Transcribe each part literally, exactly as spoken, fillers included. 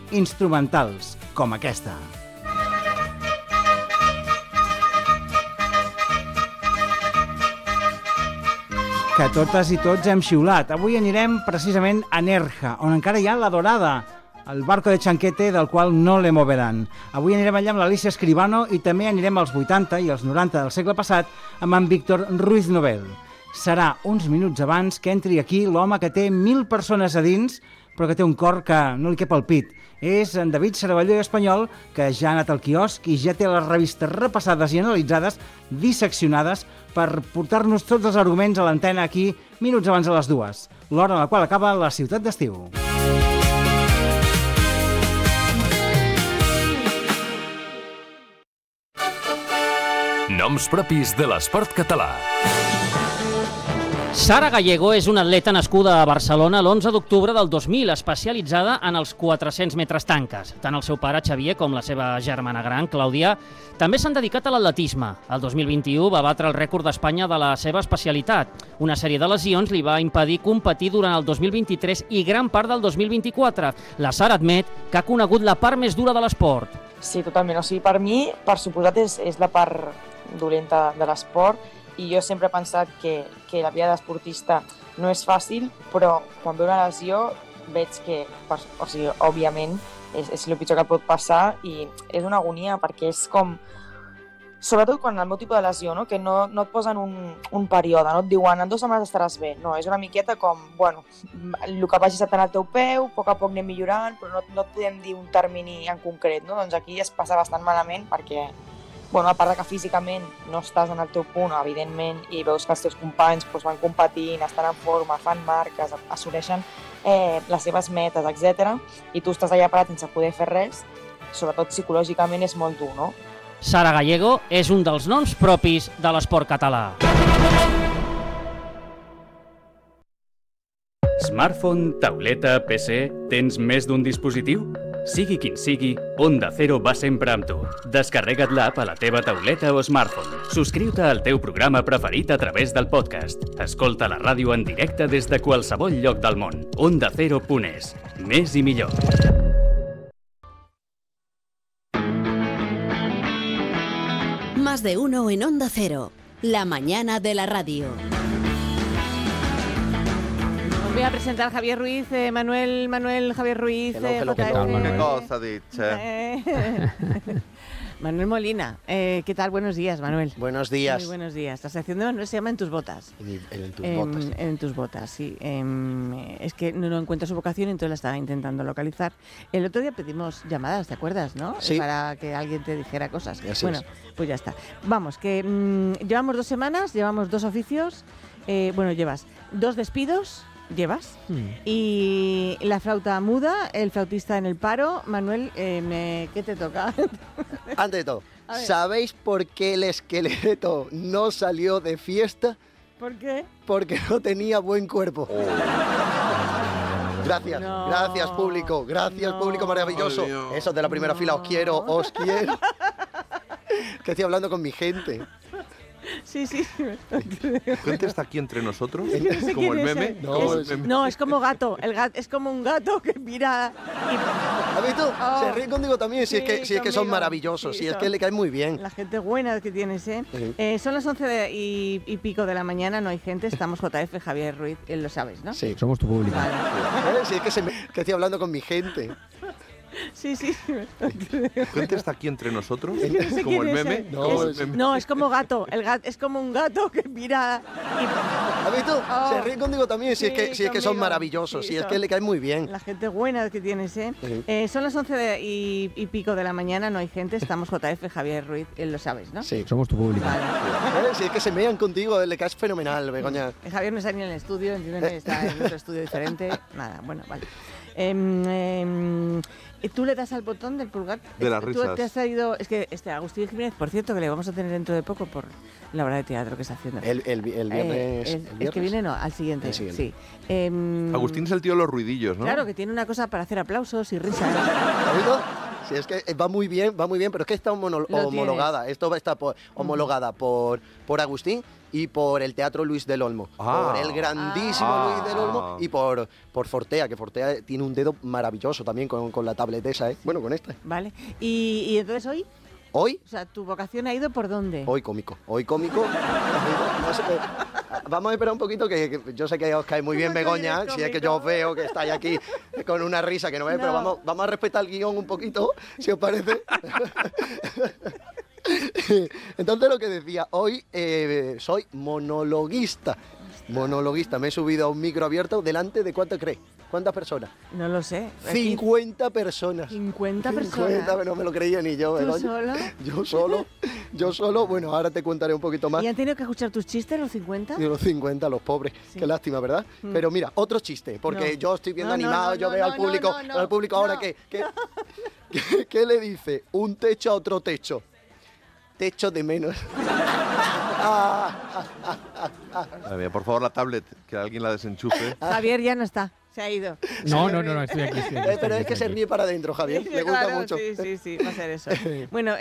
instrumentals, com aquesta. Que totes i tots hem xiulat. Avui anirem precisament a Nerja, on encara hi ha la Dorada, el barco de Chanquete del qual no le moveran. Avui anirem allà amb l'Alicia Escribano i també anirem als vuitanta i als noranta del segle passat amb en Víctor Ruiz Novel. Serà uns minuts abans que entri aquí l'home que té mil persones a dins, però que té un cor que no li cap al pit. És en David Cervelló Espanyol, que ja ha anat al quiosc i ja té les revistes repassades i analitzades, disseccionades, per portar-nos tots els arguments a l'antena aquí minuts abans de les dues, l'hora en la qual acaba la ciutat d'estiu. Noms propis de l'esport català. Sara Gallego és una atleta nascuda a Barcelona l'onze d'octubre del dos mil, especialitzada en els quatre-cents metres tanques. Tant el seu pare, Xavier, com la seva germana gran, Clàudia, també s'han dedicat a l'atletisme. El dos mil vint-i-u va batre el rècord d'Espanya de la seva especialitat. Una sèrie de lesions li va impedir competir durant el dos mil vint-i-tres i gran part del dos mil vint-i-quatre. La Sara admet que ha conegut la part més dura de l'esport. Sí, totalment. O sigui, per mi, per suposat, és, és la part dolenta de l'esport. I jo sempre he pensat que, que la vida d'esportista no és fàcil, però quan veu una lesió veig que, o sigui, òbviament, és, és el pitjor que pot passar i és una agonia perquè és com, sobretot quan el meu tipus de lesió, no? Que no, no et posen un, un període, no et diuen en dues setmanes estaràs bé, no, és una miqueta com, bueno, el que vagis a tenir al teu peu, a poc a poc anem millorant, però no, no et podem dir un termini en concret, no? Doncs aquí es passa bastant malament perquè bueno, a part de que físicament no estàs en el teu punt, evidentment, i veus que els teus companys doncs, van competint, estan en forma, fan marques, assoleixen eh, les seves metes, etcètera, i tu estàs allà parat sense poder fer res, sobretot psicològicament és molt dur, no? Sara Gallego és un dels noms propis de l'esport català. Smartphone, tauleta, P C, tens més d'un dispositiu? Sigui quin sigui, Onda Cero va sempre amb tu. Descarrega't l'app a la teva tauleta o smartphone. Subscriu-te al teu programa preferit a través del podcast. Escolta la ràdio en directe des de qualsevol lloc del món. Onda Cero punt es. Més i millor. Más de uno en Onda Cero. La mañana de la radio. Voy a presentar a Javier Ruiz, eh, Manuel, Manuel, Javier Ruiz, hello, hello, eh, J F. ¿qué tal, Manuel? ¿Qué cosa dice? Eh, Manuel Molina, eh, ¿qué tal? Buenos días, Manuel. Buenos días. Muy buenos días. La sección de Manuel se llama En tus botas. En, en tus eh, botas. En tus botas, sí. Eh, es que no, no encuentro su vocación, entonces la estaba intentando localizar. El otro día pedimos llamadas, ¿te acuerdas, no? Sí. Para que alguien te dijera cosas. Así bueno, es. Pues ya está. Vamos, que mmm, llevamos dos semanas, llevamos dos oficios. Eh, bueno, llevas dos despidos. Llevas. Hmm. Y la flauta muda, el flautista en el paro. Manuel, eh, me... ¿qué te toca? Antes de todo, ¿sabéis por qué el esqueleto no salió de fiesta? ¿Por qué? Porque no tenía buen cuerpo. Oh. Gracias, no. gracias público, gracias no. público maravilloso. Oh, Esos de la primera no. fila, os quiero, os quiero. Que estoy hablando con mi gente. Sí, sí. ¿Gente está aquí entre nosotros? No sé ¿Como el es meme? No es, el meme. No, es como gato. El gato. Es como un gato que mira... Y... ¿Has visto? Oh. Se ríen contigo también, si, sí, es, que, si es que son maravillosos, sí, si es son... que le caen muy bien. La gente buena que tienes, ¿eh? Sí. eh son las once de, y, y pico de la mañana, no hay gente, estamos J F, Javier Ruiz, él lo sabes, ¿no? Sí. Somos tu público. Vale. Sí, es que, se me, que estoy hablando con mi gente. Sí, sí. ¿Gente está aquí entre nosotros? No sé ¿Como el meme? Es, no, es, el meme. No, es como gato. El gato. Es como un gato que mira... Y... ¿Has visto? Oh. Se ríen contigo también, si, sí, es, que, si es que son maravillosos, sí, si son... es que le caen muy bien. La gente buena que tienes, ¿eh? Sí. eh son las once de, y, y pico de la mañana, no hay gente, estamos J F, Javier Ruiz, él lo sabes, ¿no? Sí. Somos tu público. Vale. Sí, es que se mean contigo, le caes fenomenal, Begoña. Javier no está ni en el estudio, está en otro estudio diferente. Nada, bueno, vale. Eh, eh, ¿Tú le das al botón del pulgar? De las ¿Tú risas. te has traído, es que este Agustín Jiménez, por cierto, que le vamos a tener dentro de poco por la obra de teatro que está haciendo. El, el, el viernes. Eh, el, ¿el viernes? El que viene no, al siguiente. El siguiente. Sí. Eh, Agustín es el tío de los ruidillos, ¿no? Claro, que tiene una cosa para hacer aplausos y risas. ¿Has visto? Sí, es que va muy bien, va muy bien, pero es que está homo- homologada. Tienes. Esto está por, homologada por, por Agustín y por el Teatro Luis del Olmo. Ah. Por el grandísimo Ah. Luis del Olmo y por, por Fortea, que Fortea tiene un dedo maravilloso también con, con la tablet esa, ¿eh? Bueno, con esta. Vale. ¿Y, y entonces hoy? Hoy, O sea, ¿tu vocación ha ido por dónde? hoy cómico. Hoy cómico. No sé, eh, vamos a esperar un poquito, que, que yo sé que os cae muy bien ¿Cómo que Begoña, eres si es que cómico? yo os veo que estáis aquí con una risa que no veis, No. pero vamos, vamos a respetar el guión un poquito, si os parece. Entonces lo que decía, hoy eh, soy monologuista. Monologuista, me he subido a un micro abierto delante de ¿cuánto crees? ¿Cuántas personas? No lo sé. Aquí- cincuenta personas. cincuenta personas. cincuenta, no me lo creía ni yo. ¿Tú Begoña. solo? Yo solo, yo solo. Bueno, ahora te contaré un poquito más. ¿Y han tenido que escuchar tus chistes los cincuenta? De los cincuenta, los pobres. Sí. Qué lástima, ¿verdad? Mm. Pero mira, otro chiste, porque No. yo estoy viendo No, no, animado, no, yo no, veo no, al público, no, no, al público ahora no. que, que, que- ¿qué le dice un techo a otro techo? Techo de menos. Ah, Madre mía, por favor, la tablet, que alguien la desenchufe. Javier ya no está, se ha ido. No, no, no, no, estoy aquí. Estoy aquí, Eh, estoy pero aquí, es que estoy se aquí. ríe para adentro, Javier. Sí, Le gusta claro, mucho. Sí, sí, sí, va a ser eso. Bueno,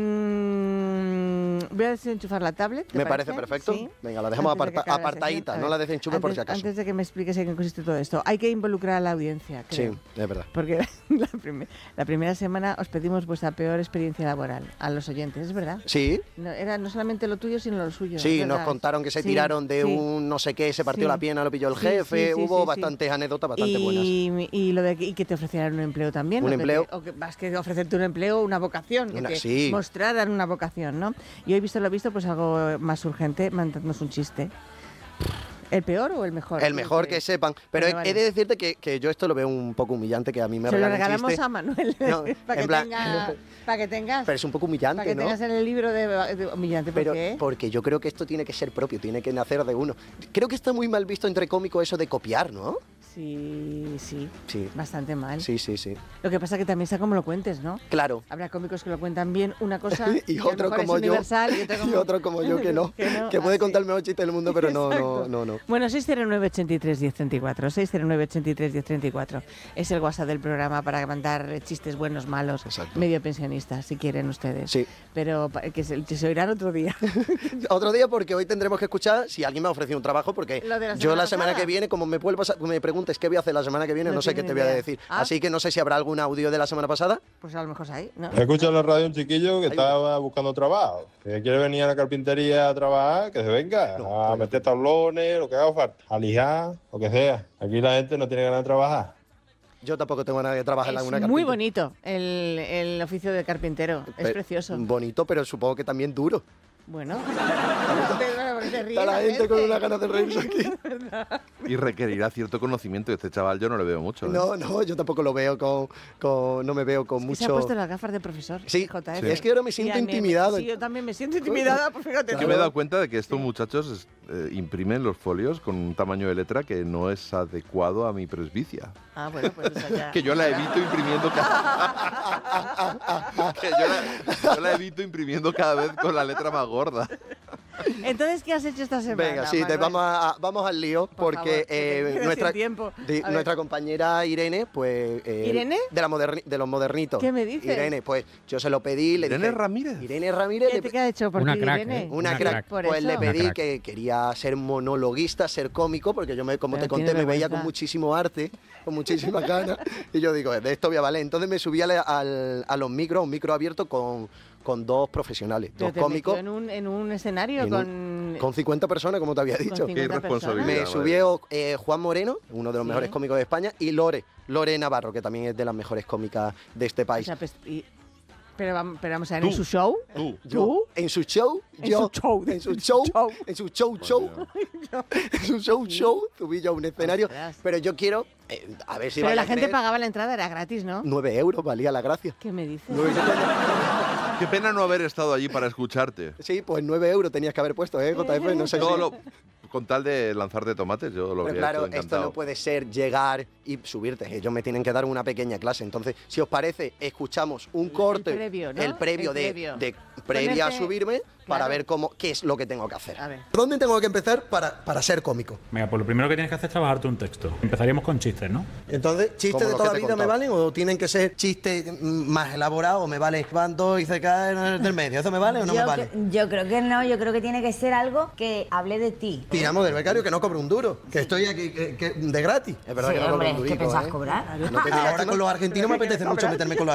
em, voy a desenchufar la tablet. ¿te Me parece perfecto. Sí. Venga, la dejamos Antes de que aparta- acabe la apartadita, sección. A no ver, la desenchufe por si antes- acaso. Antes de que me expliques en qué consiste todo esto, hay que involucrar a la audiencia, creo. Sí, es verdad. Porque la, primer- la primera semana os pedimos vuestra peor experiencia laboral a los oyentes, ¿es verdad? Sí, No, era no solamente lo tuyo, sino lo suyo. sí, ¿es nos verdad? contaron que se Sí, tiraron de sí. un no sé qué, se partió Sí. la pierna, lo pilló el Sí, jefe, sí, sí, hubo sí, sí. bastantes anécdotas bastante buenas. Y, y lo de que, y que te ofrecieran un empleo también. Un o que empleo. te- o que más que ofrecerte un empleo, una vocación. Que Una- te sí. mostraran una vocación, ¿no? Y hoy, visto lo visto, pues algo más urgente, mandadnos un chiste. ¿El peor o el mejor? El mejor que sepan. Pero Vale, he, vale. he de decirte que, que yo esto lo veo un poco humillante, que a mí me Se lo regalen regalamos chiste. a Manuel. No, para, que en plan- tenga, para que tengas. Pero es un poco para humillante, que ¿no? tengas en el libro de, de humillante. ¿Por Pero qué? porque yo creo que esto tiene que ser propio, tiene que nacer de uno. Creo que está muy mal visto entre cómicos eso de copiar, ¿no? Sí, sí. Sí. Bastante mal. Sí, sí, sí. Lo que pasa que también sea como lo cuentes, ¿no? Claro. Habrá cómicos que lo cuentan bien una cosa Y que a lo otro mejor es como yo. universal, y otro como, Y otro como yo que no. que no, Que puede así. contar el mejor chiste del mundo, pero no, no, Exacto. no, no. Bueno, seis cero nueve, ochenta y tres, diez treinta y cuatro, seis cero nueve, ochenta y tres, diez treinta y cuatro. Es el WhatsApp del programa para mandar chistes buenos, malos, Exacto. medio pensionistas, si quieren ustedes. Sí. Pero pa- que se, que se oirán otro día. Otro día, porque hoy tendremos que escuchar si alguien me ha ofrecido un trabajo, porque Lo de la yo semana la semana pasada. que viene, como me vuelvas a- me preguntes qué voy a hacer la semana que viene, No no, sé qué tienes te voy a idea. decir. Ah. Así que no sé si habrá algún audio de la semana pasada. Pues a lo mejor ahí, ¿no? Escucha en la radio un chiquillo que Ahí. estaba buscando trabajo. Que quiere venir a la carpintería a trabajar, que se venga. No, a pero- meter tablones, lo que haga falta. A lijar, lo que sea. Aquí la gente no tiene ganas de trabajar. Yo tampoco tengo nadie que trabaje en Es alguna muy carpintería. bonito el, el oficio de carpintero. Es Pe- precioso. Bonito, pero supongo que también duro. Bueno. Se ríe Está la gente con una ganas de reírse aquí. Y requerirá cierto conocimiento. Este chaval yo no le veo mucho. ¿eh? No, no, yo tampoco lo veo con, con no me veo con Es que mucho. se ha puesto las gafas de profesor. Sí, J F. sí. Es que ahora me siento Y a mí- intimidado. Sí, yo también me siento intimidada, pues fíjate. Yo tú. me he dado cuenta de que estos muchachos es- eh, imprimen los folios con un tamaño de letra que no es adecuado a mi presbicia. Ah, bueno, pues eso ya. Que yo la evito imprimiendo cada... que yo la, yo la evito imprimiendo cada vez con la letra más gorda. Entonces, ¿qué has hecho esta semana? Venga, sí, te Manuel? vamos, a- vamos al lío, Por porque favor, que te eh, quedas nuestra, sin tiempo. di- A ver. nuestra compañera Irene, pues... eh, ¿Irene? De, la moderni- de los modernitos. ¿Qué me dices? Irene, pues yo se lo pedí, le Irene dije... Ramírez. Irene Ramírez. ¿Qué le te pe- qué ha hecho por Una ti, crack, Irene? ¿eh? Una Una crack, crack. Por pues eso. le Una pedí crack. que quería ser monologuista, ser cómico, porque yo, me, como Pero te conté, tiene me veía vergüenza. con muchísimo arte, con muchísimas ganas, y yo digo, de esto voy a valer. Entonces me subí al, al- a los micros, un micro abierto con, con dos profesionales, Pero dos te cómicos, metió en un, en un escenario en con... con cincuenta personas, como te había con dicho. Qué cincuenta irresponsabilidad. personas. Me madre. subió eh, Juan Moreno, uno de los Sí. mejores cómicos de España, y Lore, Lore Navarro, que también es de las mejores cómicas de este O país. sea, pues, y- pero, vamos, pero vamos a ver, ¿en Tú. su show? Tú. Yo, ¿Tú? en su show, En yo, su show, en su show, show. en su show, show, en su show, show, subí yo a un escenario, Ostras. pero yo quiero, eh, a ver si Pero vais la a gente creer, pagaba la entrada, era gratis, ¿no? nueve euros valía la gracia. ¿Qué me dices? Nueve- yo cuando- Qué pena no haber estado allí para escucharte. sí, pues nueve euros tenías que haber puesto, ¿eh, J F? No sé Todo si- lo- con tal de lanzarte tomates, yo lo Pero habría claro, hecho esto encantado. no puede ser llegar y subirte. Ellos me tienen que dar una pequeña clase. Entonces, si os parece, escuchamos un corte, previo, ¿no? el previo El de, previo. de previa a Ponerte- subirme, para ver cómo, qué es lo que tengo que hacer. A ver. ¿Dónde tengo que empezar para, para ser cómico? Venga, pues lo primero que tienes que hacer es trabajarte un texto. Empezaríamos con chistes, ¿no? Entonces, ¿chistes Como de los toda que la te he vida me contado. valen o tienen que ser chistes mm, más elaborados o me vale van dos y se caen del medio? ¿Eso me vale o no yo, me vale? cre- yo creo que no, yo creo que tiene que ser algo que hable de ti. Tiramos del becario que no cobre un duro, que estoy aquí que- que- de gratis. Es verdad Sí, que no hombre, cobro un ¿qué durico, pensás ¿eh? cobrar? No te Ahora con los argentinos me apetece mucho meterme con los